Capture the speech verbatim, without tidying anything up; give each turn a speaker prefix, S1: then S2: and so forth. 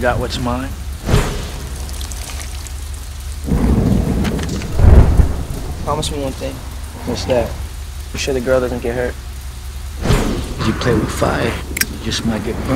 S1: got what's mine?
S2: Promise me one thing. What's that? You sure the girl doesn't get hurt?
S1: You play with fire, you just might get burned.